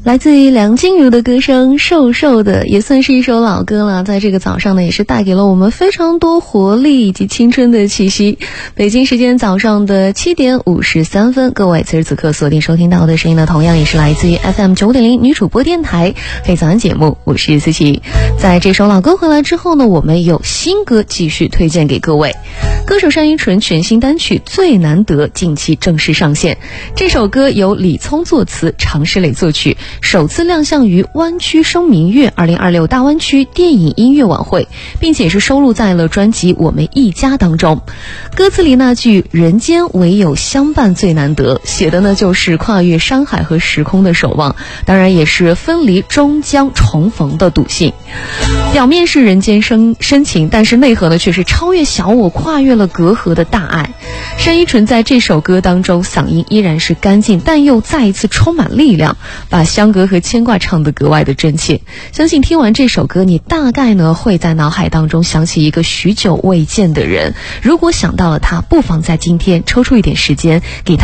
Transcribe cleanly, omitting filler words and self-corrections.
来自于梁静茹的歌声，瘦瘦的，也算是一首老歌了。在这个早上呢，也是带给了我们非常多活力以及青春的气息。北京时间早上的7点53分，各位此时此刻锁定收听到的声音呢，同样也是来自于 FM 9.0女主播电台黑早安节目，我是思琪。在这首老歌回来之后呢，我们有新歌继续推荐给各位。歌手单依纯全新单曲《最难得》近期正式上线。这首歌由李聪作词，常石磊作曲，首次亮相于湾区声明月2026大湾区电影音乐晚会，并且是收录在了专辑《我们一家》当中。歌词里那句人间唯有相伴最难得，写的呢就是跨越山海和时空的守望，当然也是分离终将重逢的笃信。表面是人间深情，但是内核呢却是超越小我，跨越了隔阂的大爱。单依纯在这首歌当中嗓音依然是干净，但又再一次充满力量，把相隔和牵挂唱得格外的真切。相信听完这首歌，你大概呢会在脑海当中想起一个许久未见的人，如果想到了他，不妨在今天抽出一点时间给他